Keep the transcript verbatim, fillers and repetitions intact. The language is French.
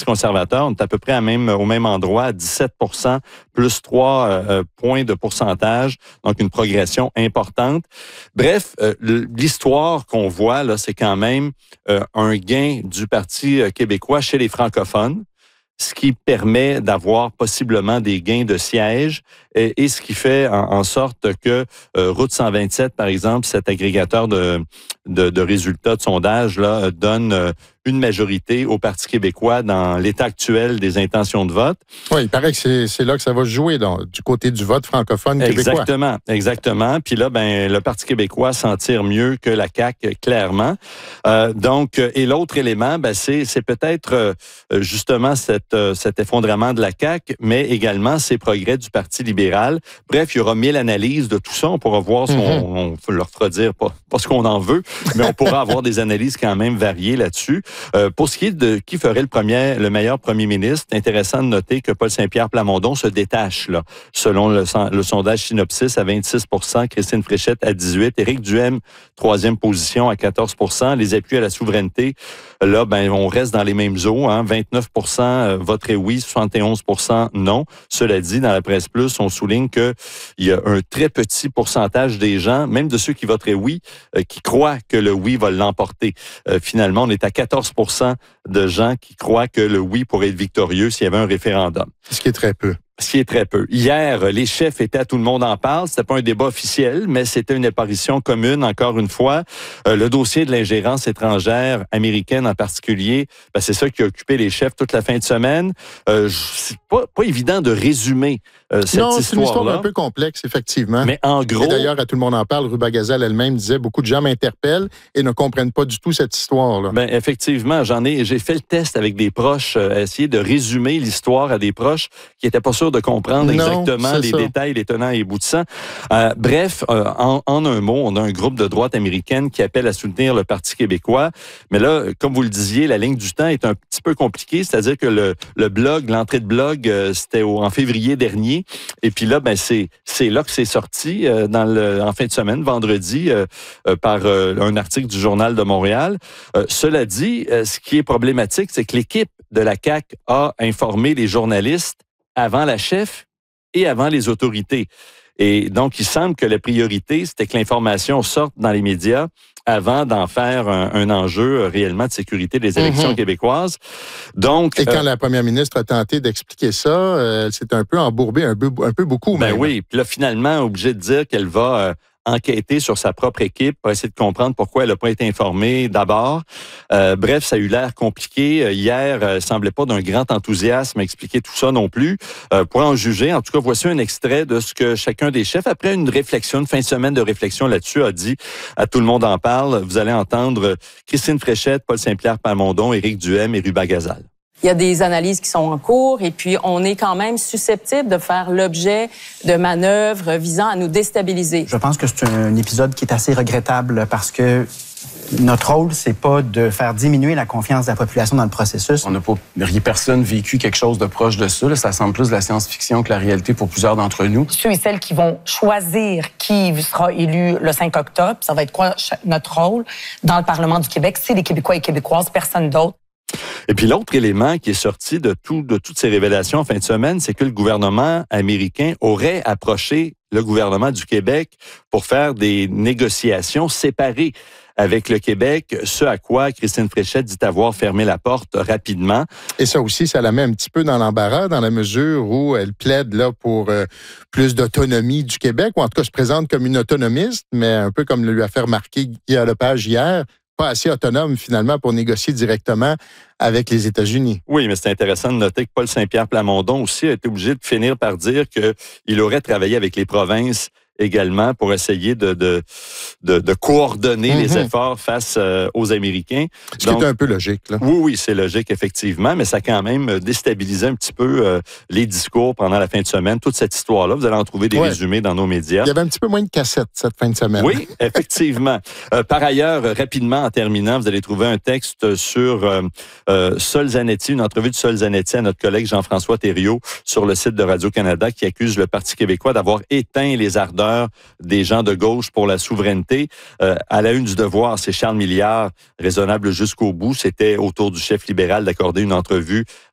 Parti conservateur, on est à peu près à même, au même endroit, à dix-sept pour cent, plus trois euh, points de pourcentage, donc une progression importante. Bref, euh, l'histoire qu'on voit, là, c'est quand même euh, un gain du Parti québécois chez les francophones, ce qui permet d'avoir possiblement des gains de sièges et, et ce qui fait en, en sorte que euh, Route cent vingt-sept, par exemple, cet agrégateur de, de, de résultats de sondage, là, donne euh, une majorité au Parti québécois dans l'état actuel des intentions de vote. Oui, il paraît que c'est, c'est là que ça va se jouer, donc, du côté du vote francophone québécois. Exactement, exactement. Puis là, ben, le Parti québécois s'en tire mieux que la C A Q, clairement. Euh, donc, et l'autre élément, ben, c'est, c'est peut-être euh, justement cette, euh, cet effondrement de la C A Q, mais également ces progrès du Parti libéral. Bref, il y aura mille analyses de tout ça. On pourra voir ce qu'on mm-hmm. on leur fera dire, pas, pas ce qu'on en veut, mais on pourra avoir des analyses quand même variées là-dessus. Euh, pour ce qui est de qui ferait le premier, le meilleur premier ministre, c'est intéressant de noter que Paul Saint-Pierre Plamondon se détache, là, selon le, le sondage Synopsis à vingt-six pour cent, Christine Fréchette à dix-huit, Éric Duhaime, troisième position à quatorze pour cent. Les appuis à la souveraineté, là, ben, on reste dans les mêmes eaux, hein, vingt-neuf pour cent voteraient oui, soixante et onze pour cent non. Cela dit, dans la presse plus, on souligne que il y a un très petit pourcentage des gens, même de ceux qui voteraient oui, euh, qui croient que le oui va l'emporter. Euh, finalement, on est à quatorze pour cent de gens qui croient que le oui pourrait être victorieux s'il y avait un référendum. Ce qui est très peu. Ce qui est très peu. Hier, les chefs étaient à Tout le monde en parle. C'était pas un débat officiel, mais c'était une apparition commune, encore une fois. Euh, le dossier de l'ingérence étrangère américaine en particulier, ben, c'est ça qui a occupé les chefs toute la fin de semaine. Euh, c'est pas, pas évident de résumer euh, cette histoire-là. Non, c'est une histoire un peu complexe, effectivement. Mais en gros... Et d'ailleurs, à Tout le monde en parle, Ruba Gazal elle-même disait, beaucoup de gens m'interpellent et ne comprennent pas du tout cette histoire-là. Ben, effectivement, j'en ai, j'ai fait le test avec des proches, euh, essayer de résumer l'histoire à des proches qui étaient pas sûrs de comprendre non, exactement les ça. détails, les tenants et les aboutissants. Euh, bref, euh, en, en un mot, on a un groupe de droite américaine qui appelle à soutenir le Parti québécois. Mais là, comme vous le disiez, la ligne du temps est un petit peu compliquée, c'est-à-dire que le, le blog, l'entrée de blog, euh, c'était au, en février dernier. Et puis là, ben c'est c'est là que c'est sorti euh, dans le, en fin de semaine, vendredi, euh, euh, par euh, un article du Journal de Montréal. Euh, cela dit, euh, ce qui est problématique, c'est que l'équipe de la C A Q a informé les journalistes avant la chef et avant les autorités. Et donc, il semble que la priorité, c'était que l'information sorte dans les médias avant d'en faire un, un enjeu réellement de sécurité des élections mm-hmm. québécoises. Donc, et quand euh, la première ministre a tenté d'expliquer ça, euh, elle s'est un peu embourbée, un peu, un peu beaucoup. Ben même. oui, puis là, finalement, obligée de dire qu'elle va... Euh, enquêter sur sa propre équipe pour essayer de comprendre pourquoi elle n'a pas été informée d'abord. Euh, bref, ça a eu l'air compliqué. Hier, euh, semblait pas d'un grand enthousiasme à expliquer tout ça non plus. Euh, pour en juger, en tout cas, voici un extrait de ce que chacun des chefs, après une réflexion, une fin de semaine de réflexion là-dessus, a dit à Tout le monde en parle. Vous allez entendre Christine Fréchette, Paul Saint-Pierre Plamondon, Éric Duhaime et Ruba Gazal. Il y a des analyses qui sont en cours et puis on est quand même susceptible de faire l'objet de manœuvres visant à nous déstabiliser. Je pense que c'est un épisode qui est assez regrettable parce que notre rôle, c'est pas de faire diminuer la confiance de la population dans le processus. On n'a pas, personne vécu quelque chose de proche de ça. Là. Ça semble plus de la science-fiction que la réalité pour plusieurs d'entre nous. Ceux et celles qui vont choisir qui sera élu le cinq octobre, ça va être quoi notre rôle dans le Parlement du Québec? C'est les Québécois et Québécoises, personne d'autre. Et puis l'autre élément qui est sorti de, tout, de toutes ces révélations en fin de semaine, c'est que le gouvernement américain aurait approché le gouvernement du Québec pour faire des négociations séparées avec le Québec, ce à quoi Christine Fréchette dit avoir fermé la porte rapidement. Et ça aussi, ça la met un petit peu dans l'embarras, dans la mesure où elle plaide là pour euh, plus d'autonomie du Québec, ou en tout cas se présente comme une autonomiste, mais un peu comme lui a fait remarquer Guy Lepage hier, pas assez autonome, finalement, pour négocier directement avec les États-Unis. Oui, mais c'est intéressant de noter que Paul Saint-Pierre Plamondon aussi a été obligé de finir par dire qu'il aurait travaillé avec les provinces également pour essayer de, de, de, de coordonner mm-hmm. les efforts face euh, aux Américains. Ce Donc, qui est un peu logique, là. Oui, oui, c'est logique, effectivement, mais ça a quand même déstabilisé un petit peu euh, les discours pendant la fin de semaine. Toute cette histoire-là, vous allez en trouver des ouais. résumés dans nos médias. Il y avait un petit peu moins de cassettes cette fin de semaine. Oui, effectivement. euh, par ailleurs, rapidement, en terminant, vous allez trouver un texte sur euh, euh, Sol Zanetti, une entrevue de Sol Zanetti à notre collègue Jean-François Thériault sur le site de Radio-Canada qui accuse le Parti québécois d'avoir éteint les ardeurs des gens de gauche pour la souveraineté. Euh, à la une du Devoir, c'est Charles Milliard, raisonnable jusqu'au bout. C'était au tour du chef libéral d'accorder une entrevue